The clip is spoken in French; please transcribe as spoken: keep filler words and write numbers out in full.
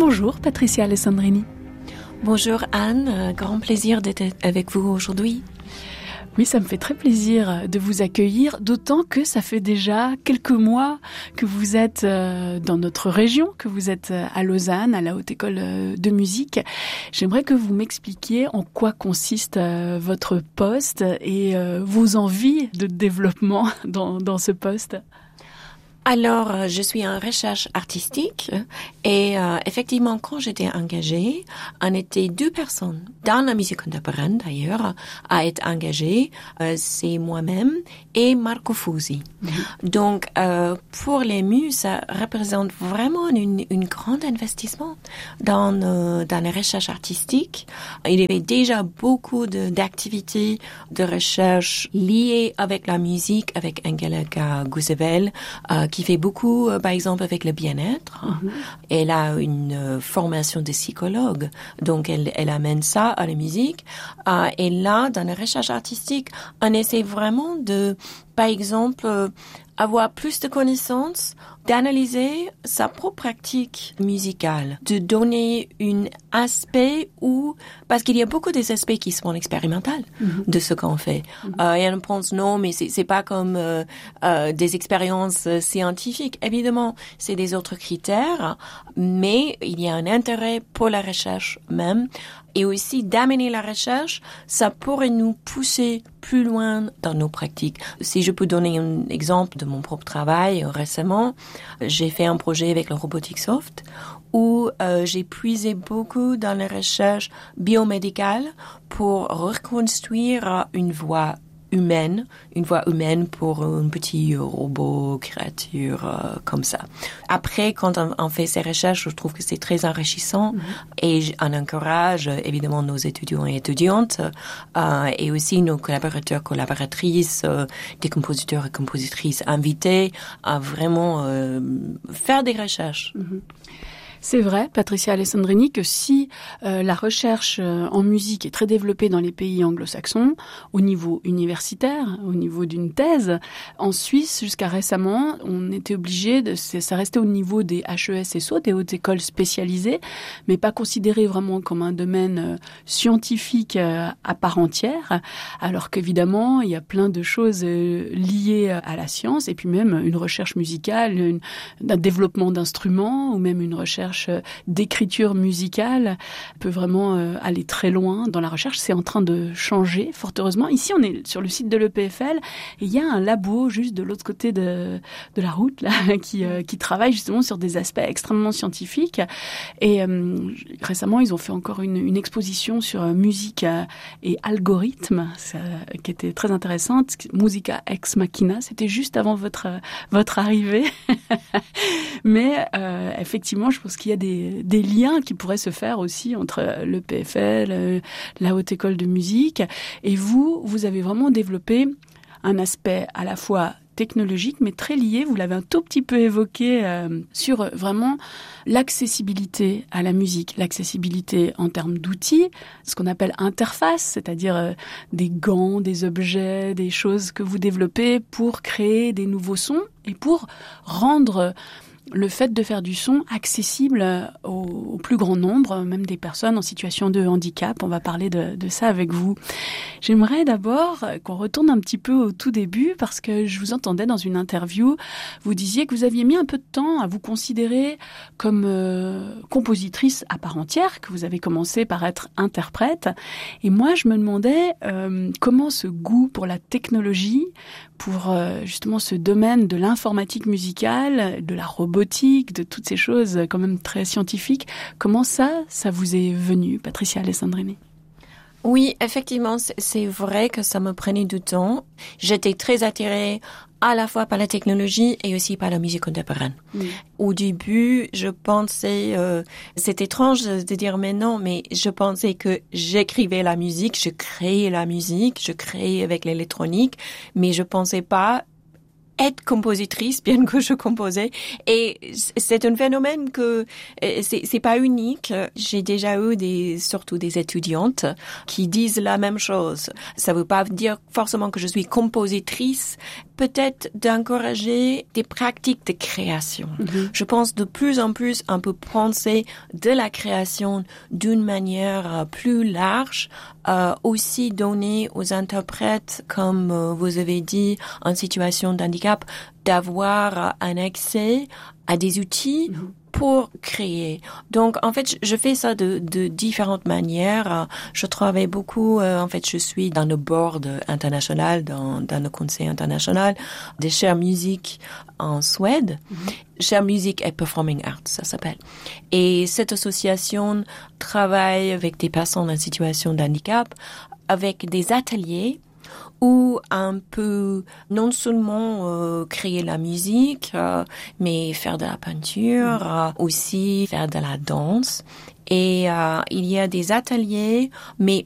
Bonjour Patricia Alessandrini. Bonjour Anne, grand plaisir d'être avec vous aujourd'hui. Oui, ça me fait très plaisir de vous accueillir, d'autant que ça fait déjà quelques mois que vous êtes dans notre région, que vous êtes à Lausanne, à la Haute École de Musique. J'aimerais que vous m'expliquiez en quoi consiste votre poste et vos envies de développement dans, dans ce poste. Alors, je suis en recherche artistique et euh, effectivement, quand j'étais engagée, on était deux personnes dans la musique contemporaine d'ailleurs à être engagées. Euh, c'est moi-même et Marco Fusi. Mm-hmm. Donc, euh, pour les muses, ça représente vraiment une, une grande investissement dans euh, dans la recherche artistique. Il y avait déjà beaucoup de, d'activités de recherche liées avec la musique, avec Angelika Gusevel, euh, qui fait beaucoup, euh, par exemple, avec le bien-être. Mm-hmm. Elle a une euh, formation de psychologue, donc elle, elle amène ça à la musique. Euh, et là, dans la recherche artistique, on essaie vraiment de, par exemple, euh, avoir plus de connaissances, d'analyser sa propre pratique musicale, de donner un aspect où, parce qu'il y a beaucoup des aspects qui sont expérimentaux mm-hmm. de ce qu'on fait. Mm-hmm. Euh, et on pense non, mais c'est, c'est pas comme euh, euh, des expériences scientifiques. Évidemment, c'est des autres critères, mais il y a un intérêt pour la recherche même. Et aussi d'amener la recherche, ça pourrait nous pousser plus loin dans nos pratiques. Si je peux donner un exemple de mon propre travail, récemment, j'ai fait un projet avec le Robotic Soft où euh, j'ai puisé beaucoup dans la recherche biomédicale pour reconstruire une voix humaine, une voix humaine pour un petit robot, créature euh, comme ça. Après, quand on, on fait ces recherches, je trouve que c'est très enrichissant mm-hmm. et on encourage évidemment nos étudiants et étudiantes euh, et aussi nos collaborateurs, collaboratrices, euh, des compositeurs et compositrices invités à vraiment euh, faire des recherches. Mm-hmm. C'est vrai, Patricia Alessandrini, que si euh, la recherche euh, en musique est très développée dans les pays anglo-saxons, au niveau universitaire, au niveau d'une thèse, en Suisse, jusqu'à récemment, on était obligé de, ça restait au niveau des H E S S O, des hautes écoles spécialisées, mais pas considéré vraiment comme un domaine euh, scientifique euh, à part entière, alors qu'évidemment, il y a plein de choses euh, liées à la science, et puis même une recherche musicale, une, un développement d'instruments, ou même une recherche d'écriture musicale peut vraiment euh, aller très loin dans la recherche. C'est en train de changer, fort heureusement. Ici, on est sur le site de l'E P F L et il y a un labo juste de l'autre côté de, de la route là, qui, euh, qui travaille justement sur des aspects extrêmement scientifiques. Et euh, récemment, ils ont fait encore une, une exposition sur euh, musique euh, et algorithme ça, qui était très intéressante. Musica ex machina, c'était juste avant votre, votre arrivée. Mais euh, effectivement, je pense qu'il y a des, des liens qui pourraient se faire aussi entre le P F L, la Haute École de Musique. Et vous, vous avez vraiment développé un aspect à la fois technologique, mais très lié, vous l'avez un tout petit peu évoqué, euh, sur vraiment l'accessibilité à la musique, l'accessibilité en termes d'outils, ce qu'on appelle interface, c'est-à-dire euh, des gants, des objets, des choses que vous développez pour créer des nouveaux sons et pour rendre le fait de faire du son accessible au, au plus grand nombre, même des personnes en situation de handicap. On va parler de, de ça avec vous. J'aimerais d'abord qu'on retourne un petit peu au tout début parce que je vous entendais dans une interview, vous disiez que vous aviez mis un peu de temps à vous considérer comme euh, compositrice à part entière, que vous avez commencé par être interprète. Et moi, je me demandais euh, comment ce goût pour la technologie, pour euh, justement ce domaine de l'informatique musicale, de la robotique, de toutes ces choses quand même très scientifiques, comment ça, ça vous est venu, Patricia Alessandrini? Oui, effectivement, c'est, c'est vrai que ça me prenait du temps. J'étais très attirée à la fois par la technologie et aussi par la musique contemporaine. Mmh. Au début, je pensais, euh, c'est étrange de dire mais non, mais je pensais que j'écrivais la musique, je créais la musique, je créais avec l'électronique, mais je pensais pas être compositrice, bien que je composais. Et c'est un phénomène que c'est, c'est pas unique. J'ai déjà eu des, surtout des étudiantes qui disent la même chose. Ça veut pas dire forcément que je suis compositrice, peut-être d'encourager des pratiques de création. Mm-hmm. Je pense de plus en plus on peut penser de la création d'une manière plus large, euh, aussi donner aux interprètes, comme euh, vous avez dit, en situation de handicap, d'avoir un accès à des outils mm-hmm. pour créer. Donc, en fait, je fais ça de, de différentes manières. Je travaille beaucoup, euh, en fait, je suis dans le board international, dans, dans le conseil international des Share Music en Suède. Mm-hmm. Share Music et Performing Arts, ça s'appelle. Et cette association travaille avec des personnes en situation de handicap, avec des ateliers où on peut non seulement euh, créer la musique, euh, mais faire de la peinture, euh, aussi faire de la danse. Et euh, il y a des ateliers, mais